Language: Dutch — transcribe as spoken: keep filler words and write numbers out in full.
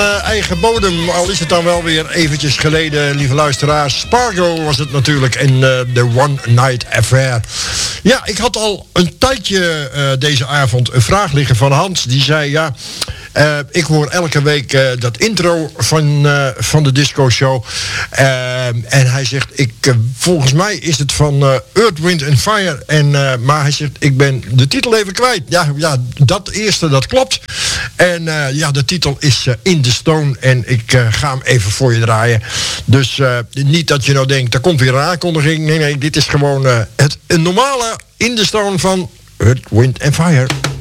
uh, eigen bodem. Al is het dan wel weer eventjes geleden, lieve luisteraars. Spargo was het natuurlijk in uh, The One Night Affair. Ja, ik had al een tijdje uh, deze avond een vraag liggen van Hans. Die zei, ja, uh, ik hoor elke week uh, dat intro van, uh, van de Disco Show. Uh, en hij zegt, ik, uh, volgens mij is het van uh, Earth, Wind and Fire. En, uh, maar hij zegt, ik ben de titel even kwijt. Ja, ja dat eerste, dat klopt. En uh, ja, de titel is uh, In the Stone. En ik uh, ga hem even voor je draaien. Dus uh, niet dat je nou denkt, er komt weer een aankondiging. Nee, nee, dit is gewoon uh, het een normale In the Stone van Earth, Wind and Fire.